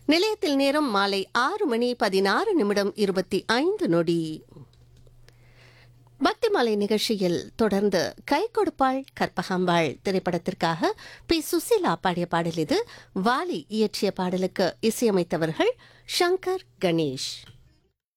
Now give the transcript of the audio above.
நிலையத்தில் நேரம் மாலை 6:16:25. பக்திமாலை நிகழ்ச்சியில் தொடர்ந்து கை கொடுப்பாள் கற்பகாம்பாள் திரைப்படத்திற்காக பி. சுசீலா பாடிய பாடல் இது. வாலி இயற்றிய பாடலுக்கு இசையமைத்தவர்கள் சங்கர் கணேஷ்.